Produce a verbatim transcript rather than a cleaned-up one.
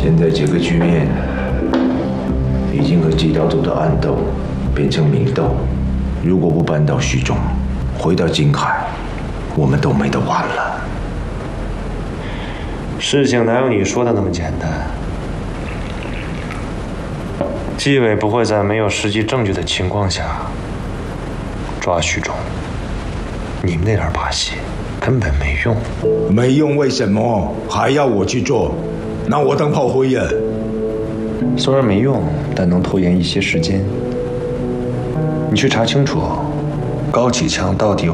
现在这个局面已经和极道组的暗斗变成明斗，如果不扳倒徐忠，回到金海，我们都没得玩了。 事情哪有你说的那么简单？纪委不会在没有实际证据的情况下抓徐忠，你们那点把戏根本没用。 没用，为什么还要我去做？那我当炮灰呀？ 虽然没用，但能拖延一些时间。你去查清楚，高启强到底有